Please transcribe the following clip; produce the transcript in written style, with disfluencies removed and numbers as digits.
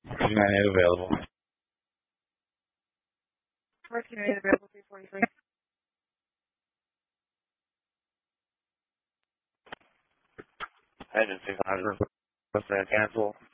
United available. American United available 343. Engine 600. Cancel.